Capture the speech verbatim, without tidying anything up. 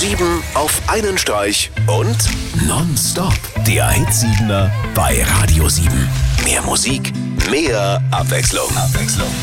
Sieben auf einen Streich und nonstop. Der Hitsiebener bei Radio sieben. Mehr Musik, mehr Abwechslung. Abwechslung.